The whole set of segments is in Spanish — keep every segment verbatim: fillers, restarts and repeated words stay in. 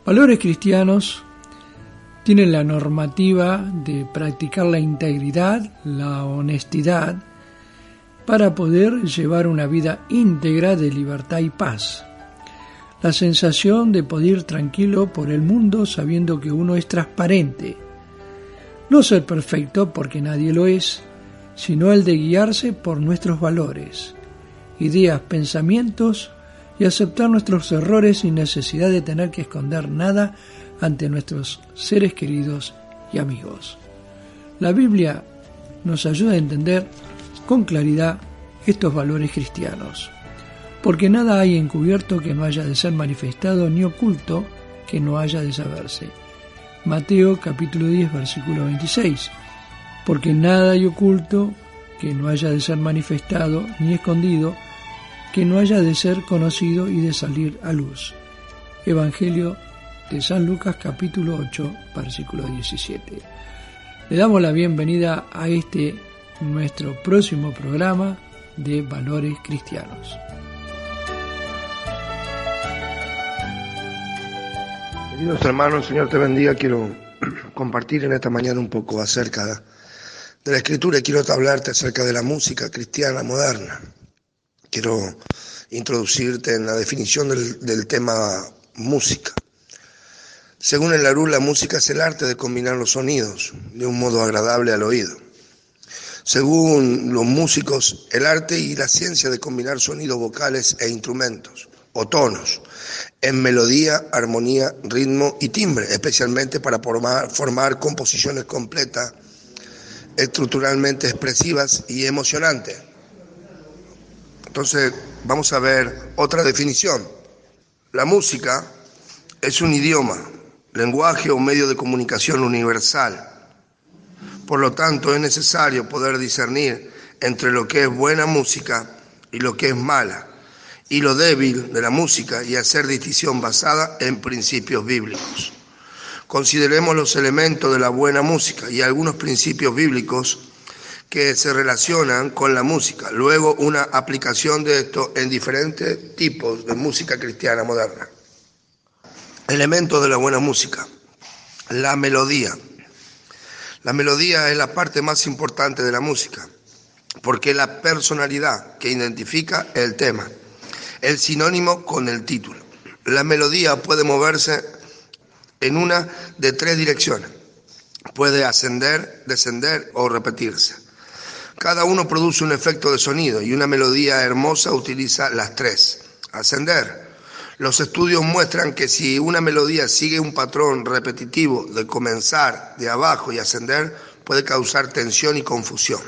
Valores cristianos tienen la normativa de practicar la integridad, la honestidad, para poder llevar una vida íntegra de libertad y paz. La sensación de poder ir tranquilo por el mundo sabiendo que uno es transparente. No ser perfecto porque nadie lo es, sino el de guiarse por nuestros valores, ideas, pensamientos y aceptar nuestros errores sin necesidad de tener que esconder nada ante nuestros seres queridos y amigos. La Biblia nos ayuda a entender con claridad estos valores cristianos, porque nada hay encubierto que no haya de ser manifestado, ni oculto que no haya de saberse. Mateo capítulo diez, versículo veintiséis. Porque nada hay oculto que no haya de ser manifestado, ni escondido, que no haya de ser conocido y de salir a luz. Evangelio de San Lucas capítulo ocho, versículo diecisiete. Le damos la bienvenida a este nuestro próximo programa de Valores Cristianos. Queridos hermanos, Señor te bendiga. Quiero compartir en esta mañana un poco acerca de la Escritura y quiero hablarte acerca de la música cristiana moderna. Quiero introducirte en la definición del, del tema música. Según el Larousse, la música es el arte de combinar los sonidos de un modo agradable al oído. Según los músicos, el arte y la ciencia de combinar sonidos vocales e instrumentos o tonos en melodía, armonía, ritmo y timbre, especialmente para formar, formar composiciones completas, estructuralmente expresivas y emocionantes. Entonces, vamos a ver otra definición. La música es un idioma, lenguaje o medio de comunicación universal. Por lo tanto, es necesario poder discernir entre lo que es buena música y lo que es mala, y lo débil de la música, y hacer distinción basada en principios bíblicos. Consideremos los elementos de la buena música y algunos principios bíblicos que se relacionan con la música. Luego, una aplicación de esto en diferentes tipos de música cristiana moderna. Elementos de la buena música. La melodía. La melodía es la parte más importante de la música, porque es la personalidad que identifica el tema, el sinónimo con el título. La melodía puede moverse en una de tres direcciones. Puede ascender, descender o repetirse. Cada uno produce un efecto de sonido y una melodía hermosa utiliza las tres. Ascender. Los estudios muestran que si una melodía sigue un patrón repetitivo de comenzar de abajo y ascender, puede causar tensión y confusión.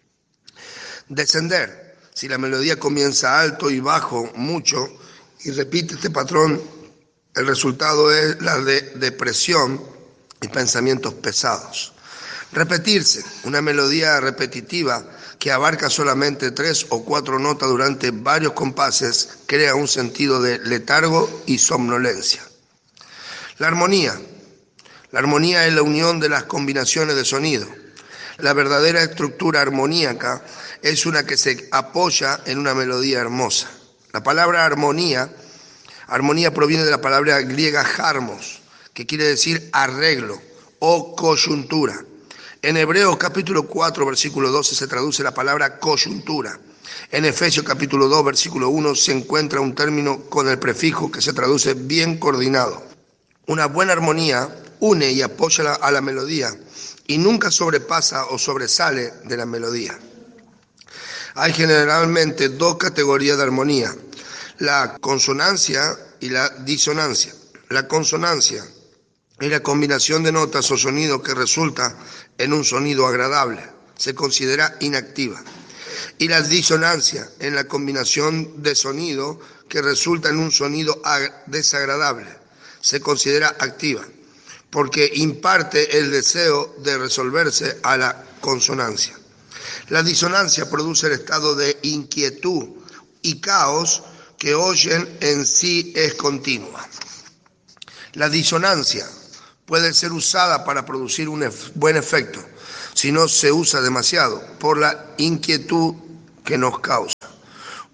Descender. Si la melodía comienza alto y bajo mucho y repite este patrón, el resultado es la de depresión y pensamientos pesados. Repetirse. Una melodía repetitiva que abarca solamente tres o cuatro notas durante varios compases crea un sentido de letargo y somnolencia. La armonía. La armonía es la unión de las combinaciones de sonido. La verdadera estructura armoníaca es una que se apoya en una melodía hermosa. La palabra armonía, armonía proviene de la palabra griega harmos, que quiere decir arreglo o coyuntura. En Hebreos capítulo cuatro, versículo doce se traduce la palabra coyuntura. En Efesios capítulo dos, versículo uno se encuentra un término con el prefijo que se traduce bien coordinado. Una buena armonía une y apoya la, a la melodía y nunca sobrepasa o sobresale de la melodía. Hay generalmente dos categorías de armonía, la consonancia y la disonancia. La consonancia es la combinación de notas o sonidos que resulta en un sonido agradable, se considera inactiva. Y la disonancia en la combinación de sonido que resulta en un sonido desagradable, se considera activa, porque imparte el deseo de resolverse a la consonancia. La disonancia produce el estado de inquietud y caos que oyen en sí es continua. La disonancia puede ser usada para producir un ef- buen efecto, si no se usa demasiado, por la inquietud que nos causa.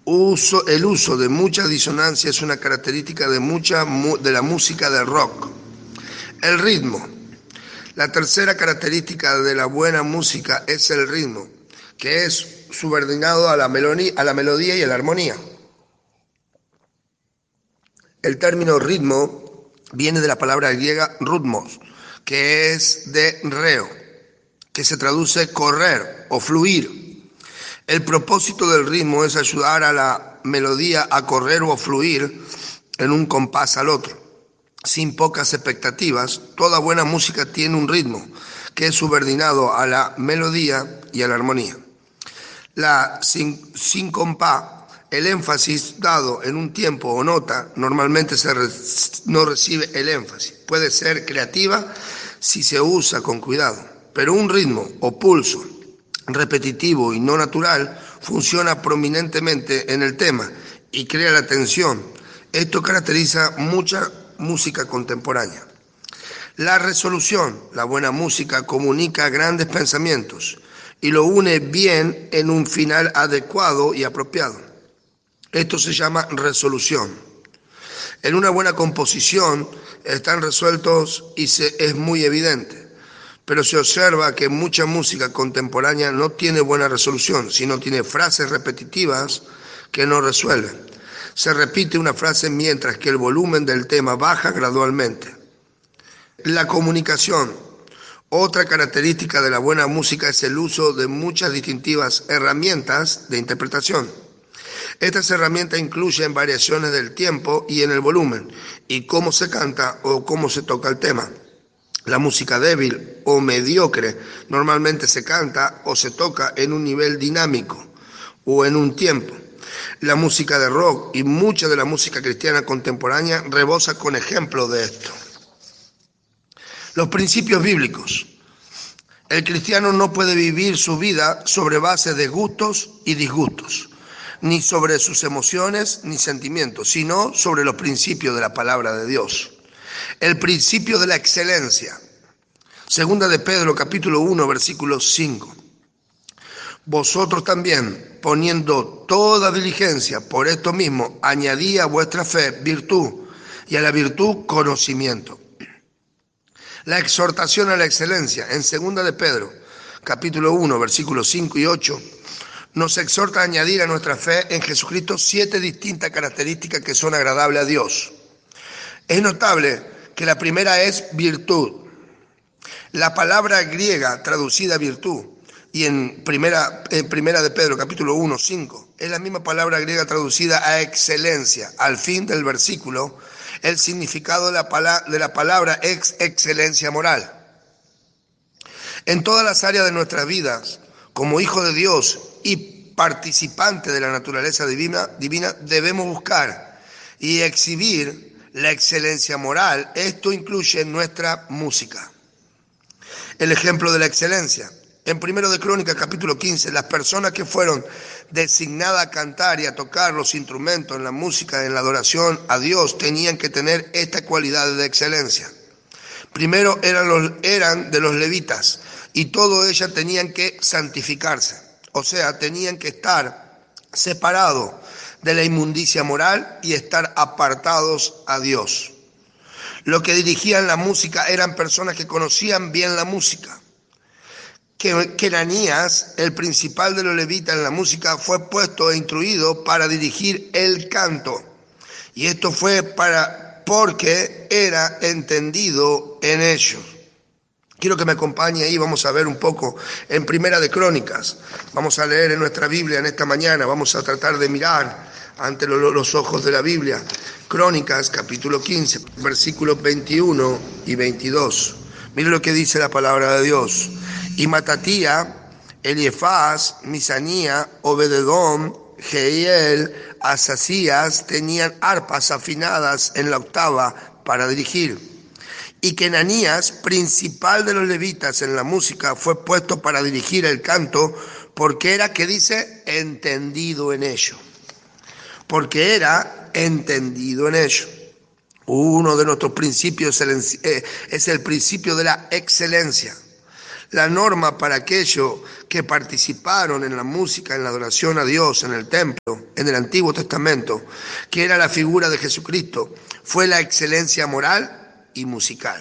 Uso, el uso de mucha disonancia es una característica de, mucha, de la música de rock. El ritmo. La tercera característica de la buena música es el ritmo, que es subordinado a la melodía, a la melodía y a la armonía. El término ritmo viene de la palabra griega rutmos, que es de reo, que se traduce correr o fluir. El propósito del ritmo es ayudar a la melodía a correr o fluir en un compás al otro. Sin pocas expectativas, toda buena música tiene un ritmo que es subordinado a la melodía y a la armonía. La síncopa, el énfasis dado en un tiempo o nota, normalmente se re, no recibe el énfasis. Puede ser creativa si se usa con cuidado, pero un ritmo o pulso repetitivo y no natural funciona prominentemente en el tema y crea la tensión. Esto caracteriza mucha música contemporánea. La resolución. La buena música comunica grandes pensamientos y lo une bien en un final adecuado y apropiado. Esto se llama resolución. En una buena composición están resueltos y se, es muy evidente, pero se observa que mucha música contemporánea no tiene buena resolución, sino tiene frases repetitivas que no resuelven. Se repite una frase mientras que el volumen del tema baja gradualmente. La comunicación. Otra característica de la buena música es el uso de muchas distintivas herramientas de interpretación. Estas herramientas incluyen variaciones del tiempo y en el volumen, y cómo se canta o cómo se toca el tema. La música débil o mediocre normalmente se canta o se toca en un nivel dinámico o en un tiempo. La música de rock y mucha de la música cristiana contemporánea rebosa con ejemplos de esto. Los principios bíblicos. El cristiano no puede vivir su vida sobre bases de gustos y disgustos, ni sobre sus emociones ni sentimientos, sino sobre los principios de la palabra de Dios. El principio de la excelencia. Segunda de Pedro, capítulo uno, versículo cinco. Vosotros también, poniendo toda diligencia por esto mismo, añadid a vuestra fe virtud, y a la virtud conocimiento. La exhortación a la excelencia. En Segunda de Pedro, capítulo uno, versículos cinco y ocho, nos exhorta a añadir a nuestra fe en Jesucristo siete distintas características que son agradables a Dios. Es notable que la primera es virtud. La palabra griega traducida virtud, y en primera, en primera de Pedro, capítulo uno, cinco, es la misma palabra griega traducida a excelencia. Al fin del versículo, el significado de la palabra, de la palabra es excelencia moral. En todas las áreas de nuestras vidas, como hijo de Dios y participante de la naturaleza divina, divina, debemos buscar y exhibir la excelencia moral. Esto incluye nuestra música. El ejemplo de la excelencia. En Primero de Crónicas, capítulo quince, las personas que fueron designadas a cantar y a tocar los instrumentos en la música, en la adoración a Dios, tenían que tener esta cualidad de excelencia. Primero eran, los, eran de los levitas, y todas ellas tenían que santificarse, o sea, tenían que estar separados de la inmundicia moral y estar apartados a Dios. Los que dirigían la música eran personas que conocían bien la música. Que Kenanías, el principal de los levitas en la música, fue puesto e instruido para dirigir el canto. Y esto fue para porque era entendido en ellos. Quiero que me acompañe ahí, vamos a ver un poco en Primera de Crónicas. Vamos a leer en nuestra Biblia en esta mañana, vamos a tratar de mirar ante los ojos de la Biblia. Crónicas, capítulo quince, versículos veintiuno y veintidós. Mire lo que dice la palabra de Dios. Y Matatía, Eliefaz, Misanía, Obededón, Jehiel, Asasías tenían arpas afinadas en la octava para dirigir. Y Kenanías, principal de los levitas en la música, fue puesto para dirigir el canto porque era, ¿qué dice? Entendido en ello. Porque era entendido en ello. Uno de nuestros principios es el principio de la excelencia. La norma para aquellos que participaron en la música, en la adoración a Dios, en el templo, en el Antiguo Testamento, que era la figura de Jesucristo, fue la excelencia moral y musical.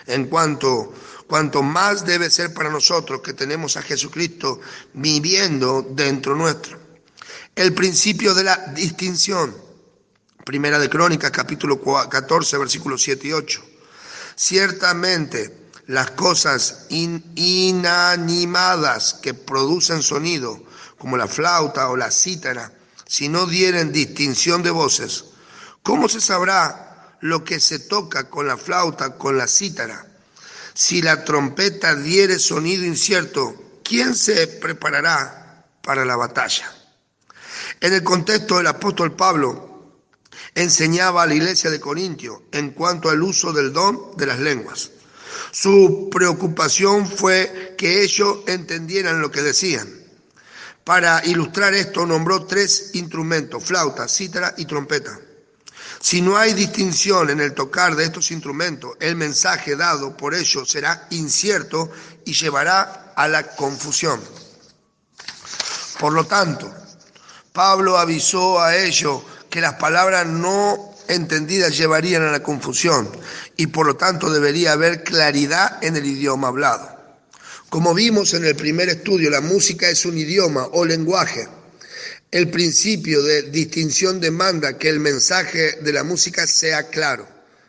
En cuanto, cuanto más debe ser para nosotros que tenemos a Jesucristo viviendo dentro nuestro. El principio de la distinción. Primera de Crónicas, capítulo catorce, versículos siete y ocho. Ciertamente, las cosas in, inanimadas que producen sonido, como la flauta o la cítara, si no dieren distinción de voces, ¿cómo se sabrá lo que se toca con la flauta, con la cítara? Si la trompeta diere sonido incierto, ¿quién se preparará para la batalla? En el contexto, el apóstol Pablo enseñaba a la iglesia de Corintio en cuanto al uso del don de las lenguas. Su preocupación fue que ellos entendieran lo que decían. Para ilustrar esto, nombró tres instrumentos: flauta, cítara y trompeta. Si no hay distinción en el tocar de estos instrumentos, el mensaje dado por ellos será incierto y llevará a la confusión. Por lo tanto, Pablo avisó a ellos que las palabras no entendidas llevarían a la confusión y por lo tanto debería haber claridad en el idioma hablado. Como vimos en el primer estudio, la música es un idioma o lenguaje. El principio de distinción demanda que el mensaje de la música sea claro.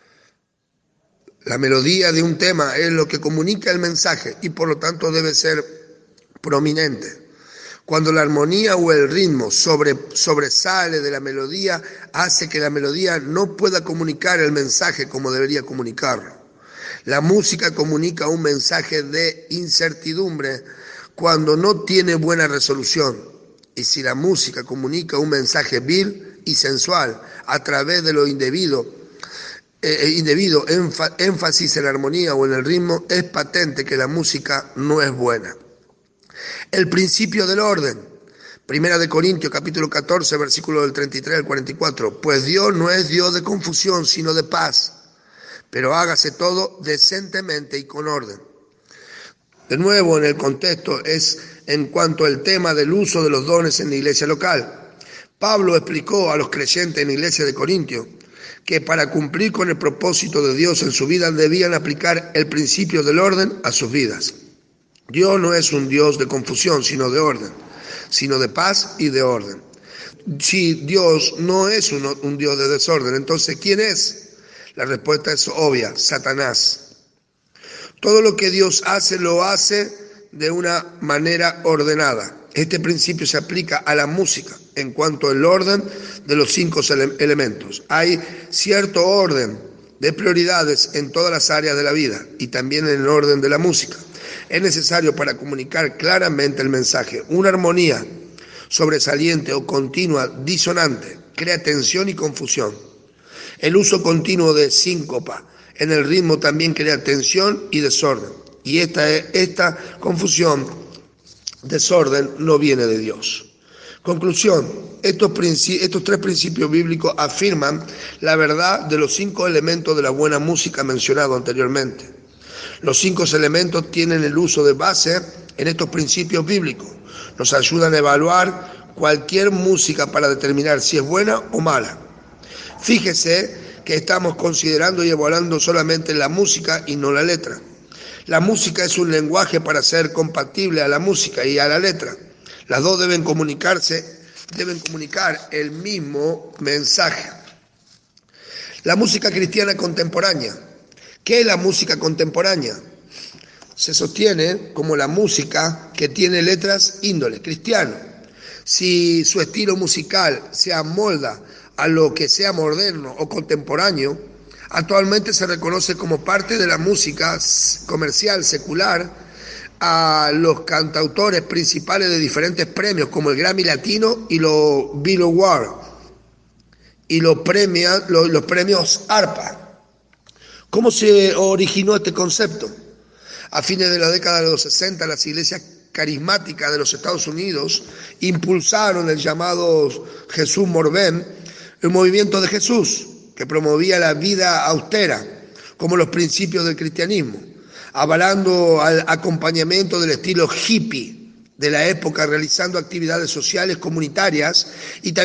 La melodía de un tema es lo que comunica el mensaje y por lo tanto debe ser prominente. Cuando la armonía o el ritmo sobre, sobresale de la melodía, hace que la melodía no pueda comunicar el mensaje como debería comunicarlo. La música comunica un mensaje de incertidumbre cuando no tiene buena resolución. Y si la música comunica un mensaje vil y sensual a través de lo indebido, eh, indebido énfasis en la armonía o en el ritmo, es patente que la música no es buena. El principio del orden. Primera de Corintios, capítulo catorce, versículo del treinta y tres al cuarenta y cuatro. Pues Dios no es Dios de confusión, sino de paz. Pero hágase todo decentemente y con orden. De nuevo, en el contexto es en cuanto al tema del uso de los dones en la iglesia local. Pablo explicó a los creyentes en la iglesia de Corintios que para cumplir con el propósito de Dios en su vida debían aplicar el principio del orden a sus vidas. Dios no es un Dios de confusión, sino de orden, sino de paz y de orden. Si Dios no es un, un Dios de desorden, entonces ¿quién es? La respuesta es obvia: Satanás. Todo lo que Dios hace, lo hace de una manera ordenada. Este principio se aplica a la música en cuanto al orden de los cinco ele- elementos. Hay cierto orden de prioridades en todas las áreas de la vida y también en el orden de la música. Es necesario para comunicar claramente el mensaje. Una armonía sobresaliente o continua disonante crea tensión y confusión. El uso continuo de síncopa en el ritmo también crea tensión y desorden. Y esta, esta confusión, desorden, no viene de Dios. Conclusión: estos, estos tres principios bíblicos afirman la verdad de los cinco elementos de la buena música mencionados anteriormente. Los cinco elementos tienen el uso de base en estos principios bíblicos. Nos ayudan a evaluar cualquier música para determinar si es buena o mala. Fíjese que estamos considerando y evaluando solamente la música y no la letra. La música es un lenguaje para ser compatible a la música y a la letra. Las dos deben comunicarse, deben comunicar el mismo mensaje. La música cristiana contemporánea. ¿Qué es la música contemporánea? Se sostiene como la música que tiene letras índole cristiano. Si su estilo musical se amolda a lo que sea moderno o contemporáneo, actualmente se reconoce como parte de la música comercial secular a los cantautores principales de diferentes premios como el Grammy Latino y los Billboard y los, premia, los, los premios ARPA. ¿Cómo se originó este concepto? A fines de la década de los sesenta, las iglesias carismáticas de los Estados Unidos impulsaron el llamado Jesús Morbén, el movimiento de Jesús, que promovía la vida austera como los principios del cristianismo, avalando al acompañamiento del estilo hippie de la época, realizando actividades sociales comunitarias y también